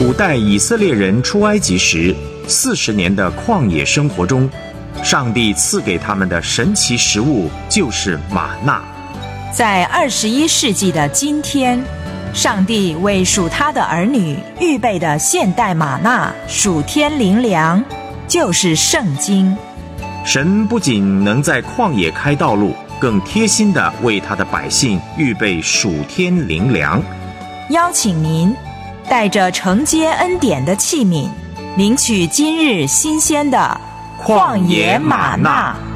古代以色列人出埃及时，40年的旷野生活中，上帝赐给他们的神奇食物就是玛纳。 在21世纪的今天，上帝为属他的儿女预备的现代玛纳属天灵粮，就是圣经。 神不仅能在旷野开道路，更贴心地为他的百姓预备属天灵粮。 邀请您带着承接恩典的器皿，领取今日新鲜的旷野玛纳。